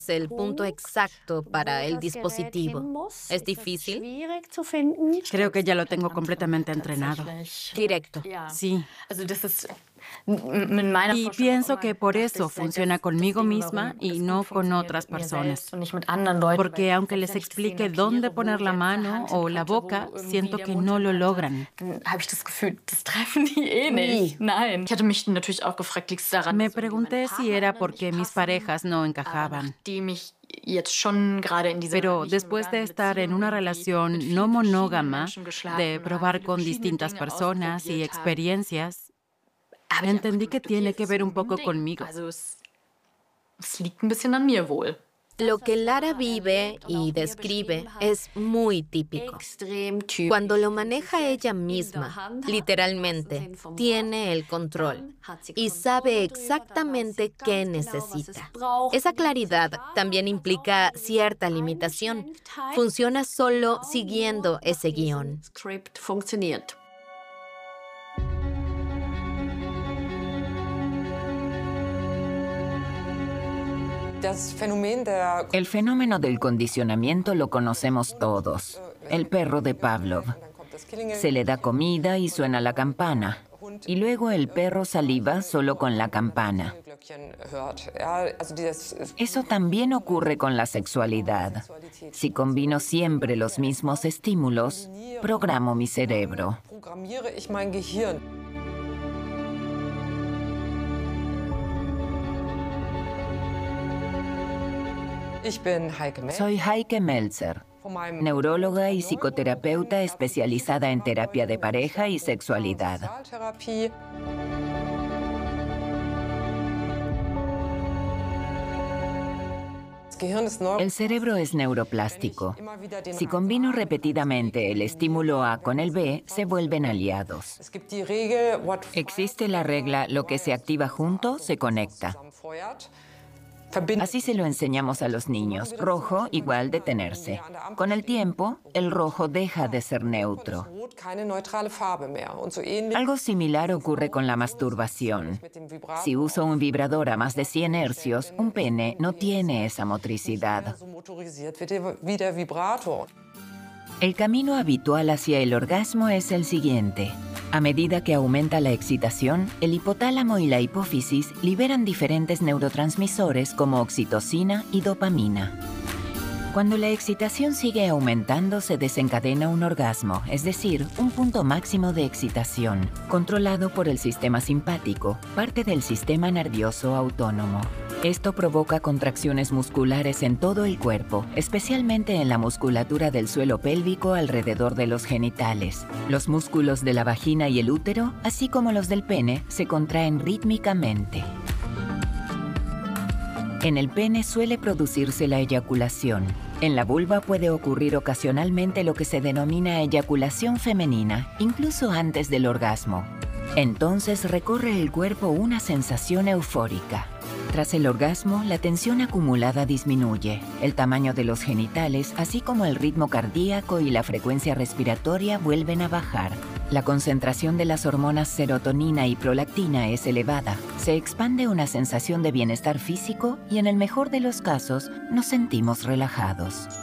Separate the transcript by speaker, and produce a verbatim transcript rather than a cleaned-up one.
Speaker 1: el punto exacto para el dispositivo? ¿Es difícil?
Speaker 2: Creo que ya lo tengo completamente entrenado.
Speaker 1: Directo.
Speaker 2: Sí. Y pienso que por eso funciona conmigo misma y no con otras personas. Porque aunque les explique dónde poner la mano o la boca, siento que no lo logran. Me pregunté si era porque mis parejas no encajaban. Pero después de estar en una relación no monógama, de probar con distintas personas y experiencias, entendí que tiene que ver un poco conmigo.
Speaker 1: Lo que Lara vive y describe es muy típico. Cuando lo maneja ella misma, literalmente, tiene el control y sabe exactamente qué necesita. Esa claridad también implica cierta limitación. Funciona solo siguiendo ese guión.
Speaker 3: El fenómeno del condicionamiento lo conocemos todos. El perro de Pavlov. Se le da comida y suena la campana. Y luego el perro saliva solo con la campana. Eso también ocurre con la sexualidad. Si combino siempre los mismos estímulos, programo mi cerebro. Soy Heike Meltzer, neuróloga y psicoterapeuta especializada en terapia de pareja y sexualidad. El cerebro es neuroplástico. Si combino repetidamente el estímulo A con el B, se vuelven aliados. Existe la regla: lo que se activa junto se conecta. Así se lo enseñamos a los niños. Rojo igual detenerse. Con el tiempo, el rojo deja de ser neutro. Algo similar ocurre con la masturbación. Si uso un vibrador a más de cien hercios, un pene no tiene esa motricidad. El camino habitual hacia el orgasmo es el siguiente. A medida que aumenta la excitación, el hipotálamo y la hipófisis liberan diferentes neurotransmisores como oxitocina y dopamina. Cuando la excitación sigue aumentando, se desencadena un orgasmo, es decir, un punto máximo de excitación, controlado por el sistema simpático, parte del sistema nervioso autónomo. Esto provoca contracciones musculares en todo el cuerpo, especialmente en la musculatura del suelo pélvico alrededor de los genitales. Los músculos de la vagina y el útero, así como los del pene, se contraen rítmicamente. En el pene suele producirse la eyaculación. En la vulva puede ocurrir ocasionalmente lo que se denomina eyaculación femenina, incluso antes del orgasmo. Entonces recorre el cuerpo una sensación eufórica. Tras el orgasmo, la tensión acumulada disminuye, el tamaño de los genitales, así como el ritmo cardíaco y la frecuencia respiratoria vuelven a bajar. La concentración de las hormonas serotonina y prolactina es elevada. Se expande una sensación de bienestar físico y, en el mejor de los casos, nos sentimos relajados.